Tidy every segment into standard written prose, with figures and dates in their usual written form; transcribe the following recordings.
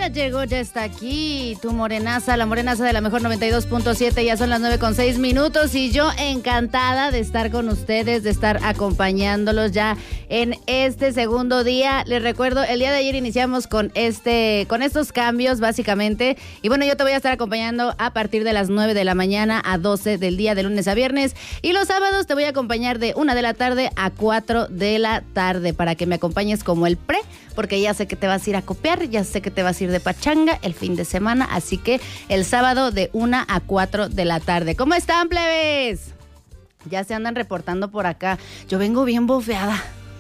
ya llegó, ya está aquí tu morenaza, la morenaza de la mejor 92.7, ya son las 9:06 y yo encantada de estar con ustedes, de estar acompañándolos ya en este segundo día. Les recuerdo, el día de ayer iniciamos con estos cambios básicamente, y bueno, yo te voy a estar acompañando a partir de las 9 de la mañana a 12 del día, de lunes a viernes, y los sábados te voy a acompañar de 1 de la tarde a 4 de la tarde para que me acompañes como el pre, porque ya sé que te vas a ir a copiar, ya sé que te vas a ir de pachanga el fin de semana, así que el sábado de 1 a 4 de la tarde. ¿Cómo están, plebes? Ya se andan reportando por acá. Yo vengo bien bofeada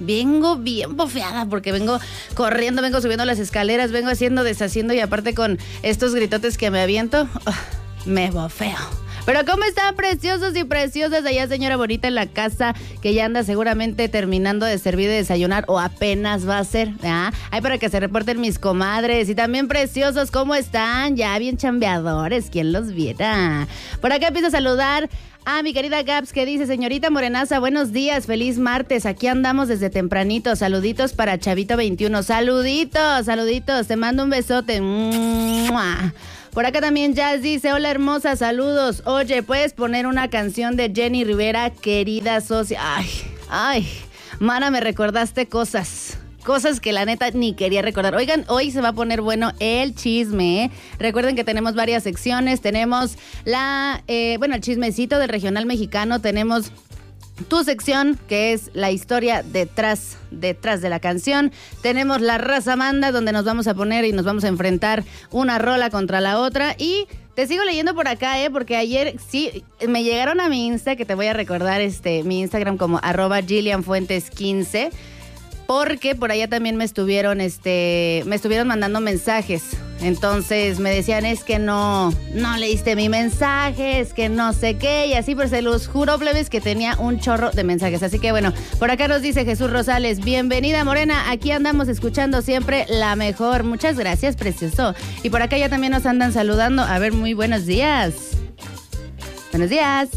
porque vengo corriendo, vengo subiendo las escaleras, vengo haciendo, deshaciendo y aparte con estos gritotes que me aviento, me bofeo. Pero ¿cómo están, preciosos y preciosas allá, señora bonita en la casa, que ya anda seguramente terminando de servir de desayunar o apenas va a ser? Ay, para que se reporten mis comadres. Y también, preciosos, ¿cómo están? Ya bien chambeadores, ¿quién los viera? Por acá empiezo a saludar a mi querida Gaps, que dice: señorita morenaza, buenos días, feliz martes, aquí andamos desde tempranito, saluditos para Chavito 21, saluditos, te mando un besote. ¡Mua! Por acá también Jazz dice: hola hermosa, saludos. Oye, ¿puedes poner una canción de Jenny Rivera, querida socia? Ay, mana, me recordaste cosas que la neta ni quería recordar. Oigan, hoy se va a poner bueno el chisme, ¿eh? Recuerden que tenemos varias secciones, tenemos el chismecito del regional mexicano, tenemos tu sección, que es la historia detrás de la canción. Tenemos la raza manda, donde nos vamos a poner y nos vamos a enfrentar una rola contra la otra. Y te sigo leyendo por acá, porque ayer sí me llegaron a mi Insta, que te voy a recordar mi Instagram como @GillianFuentes15, porque por allá también me estuvieron mandando mensajes. Entonces me decían: es que no leíste mi mensaje, es que no sé qué, y así, pero se los juro, plebes, que tenía un chorro de mensajes. Así que bueno, por acá nos dice Jesús Rosales: bienvenida, morena, aquí andamos escuchando siempre la mejor. Muchas gracias, precioso. Y por acá ya también nos andan saludando. A ver, muy buenos días. Buenos días.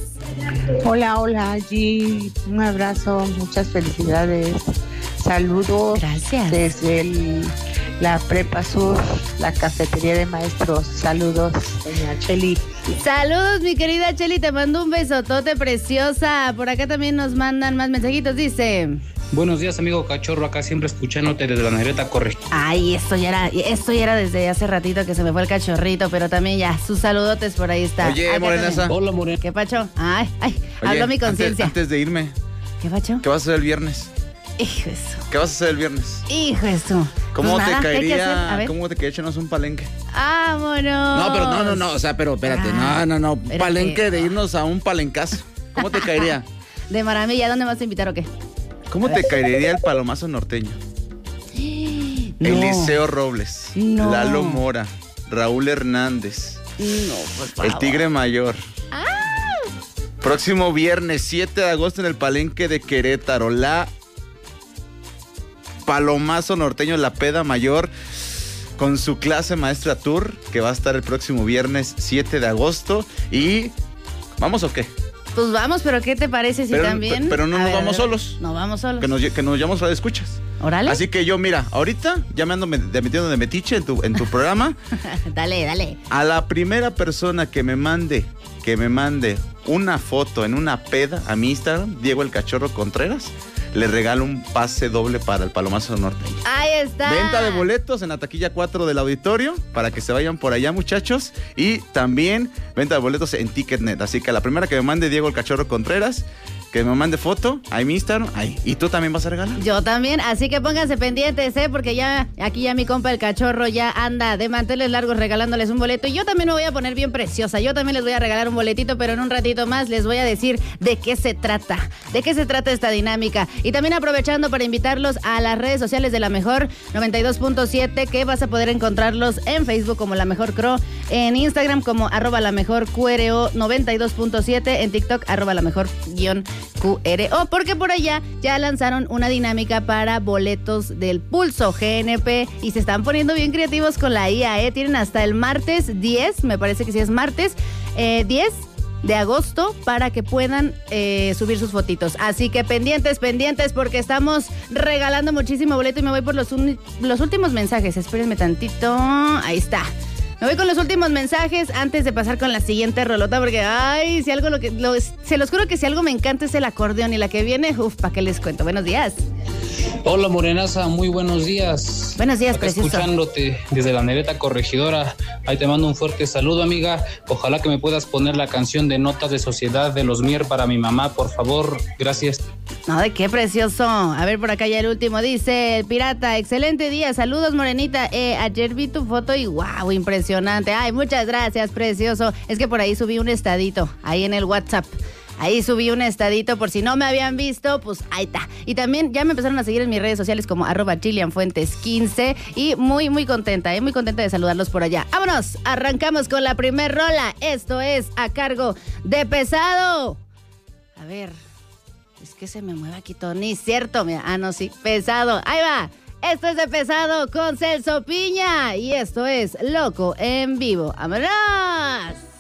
Hola, G. Un abrazo, muchas felicidades. Saludos. Gracias. Desde la Prepa Sur, la cafetería de maestros. Saludos, doña Cheli. Saludos, mi querida Cheli, te mando un besotote, preciosa. Por acá también nos mandan más mensajitos, dice: buenos días, amigo cachorro, acá siempre escuchándote desde la Negreta Corre. Ay, esto ya era desde hace ratito que se me fue el cachorrito, pero también ya, sus saludotes por ahí está. Oye, morenaza. Hola, morena. ¿Qué pacho? Ay, Oye, habló mi conciencia. Antes de irme, ¿Qué pacho? ¿qué vas a hacer el viernes? Hijo eso. ¿Qué vas a hacer el viernes? Hijo eso. ¿Cómo Pues te nada, caería? ¿Cómo te caería echarnos un palenque? ¡Vámonos! No, pero no, o sea, pero espérate, no. Espérate. Palenque, de irnos a un palencazo. ¿Cómo te caería? De maravilla, ¿dónde me vas a invitar o qué? ¿Cómo te caería el palomazo norteño? No. Eliseo Robles, No. Lalo Mora, Raúl Hernández, No, por favor. el Tigre Mayor. Próximo viernes 7 de agosto en el Palenque de Querétaro, la Palomazo Norteño, la peda mayor, con su clase maestra tour, que va a estar el próximo viernes 7 de agosto. ¿Y vamos o qué? Pues vamos, pero ¿qué te parece si también? Pero no nos vamos solos. No vamos solos. Que nos llamamos a escuchas. Órale. Así que yo, mira, ahorita ya me ando metiendo de metiche en tu programa. Dale. A la primera persona que me mande una foto en una peda a mi Instagram, Diego el Cachorro Contreras, le regalo un pase doble para el Palomazo Norteño. Ahí está. Venta de boletos en la taquilla 4 del auditorio, para que se vayan por allá, muchachos. Y también venta de boletos en Ticketnet. Así que a la primera que me mande Diego el Cachorro Contreras, que me mande foto a mi Instagram, ahí. ¿Y tú también vas a regalar? Yo también, así que pónganse pendientes, porque ya aquí ya mi compa el Cachorro ya anda de manteles largos regalándoles un boleto. Y yo también me voy a poner bien preciosa, yo también les voy a regalar un boletito, pero en un ratito más les voy a decir de qué se trata esta dinámica. Y también aprovechando para invitarlos a las redes sociales de La Mejor 92.7, que vas a poder encontrarlos en Facebook como La Mejor Cro, en Instagram como @LaMejorQRO 92.7, en TikTok @LaMejor_QRO, porque por allá ya lanzaron una dinámica para boletos del Pulso GNP y se están poniendo bien creativos con la IA, Tienen hasta el martes 10, me parece que sí es martes 10 de agosto para que puedan subir sus fotitos. Así que pendientes, porque estamos regalando muchísimo boleto y me voy por los últimos mensajes. Espérenme tantito. Ahí está. Me voy con los últimos mensajes antes de pasar con la siguiente rolota, porque, ay, si algo se los juro que si algo me encanta es el acordeón y la que viene, ¿para qué les cuento? Buenos días. Hola Morenaza, muy buenos días. Buenos días, acá precioso. Escuchándote desde la Nereta Corregidora. Ahí te mando un fuerte saludo, amiga. Ojalá que me puedas poner la canción de Notas de Sociedad de los Mier para mi mamá, por favor. Gracias. No, de qué precioso. A ver, por acá ya el último. Dice el pirata, excelente día. Saludos, Morenita. Ayer vi tu foto y wow, impresionante. Ay, muchas gracias, precioso. Es que por ahí subí un estadito, ahí en el WhatsApp. Ahí subí un estadito por si no me habían visto, pues ahí está. Y también ya me empezaron a seguir en mis redes sociales como @ChilianFuentes15 y muy, muy contenta de saludarlos por allá. ¡Vámonos! Arrancamos con la primer rola. Esto es a cargo de Pesado. A ver, es que se me mueve aquí todo, ni cierto, mira. Ah, no, sí, Pesado. Ahí va. Esto es de Pesado con Celso Piña y esto es Loco en Vivo. ¡Vámonos!